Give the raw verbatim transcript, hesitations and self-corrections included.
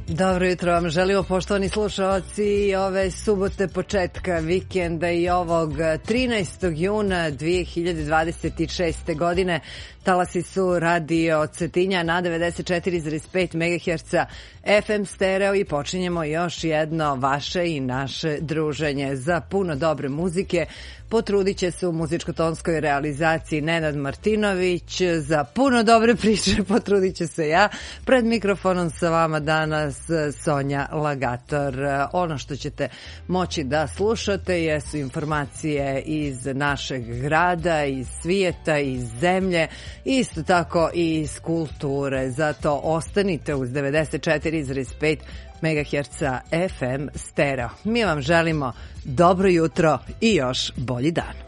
Dobro jutro vam želimo, poštovani slušalci, ove subote početka vikenda i ovog trinaestog juna dve hiljade dvadeset šeste. godine. Talasi su radio Cetinja na devedeset četiri zarez pet megaherca F M stereo i počinjemo još jedno vaše i naše druženje. Za puno dobre muzike potrudit će se u muzičko-tonskoj realizaciji Nenad Martinović, za puno dobre priče potrudit će se ja. Pred mikrofonom sa vama danas Sonja Lagator. Ono što ćete moći da slušate jesu informacije iz našeg grada, iz svijeta, iz zemlje, isto tako i iz kulture. Zato ostanite uz devedeset četiri zarez pet megaherca F M stereo. Mi vam želimo dobro jutro i još bolji dan.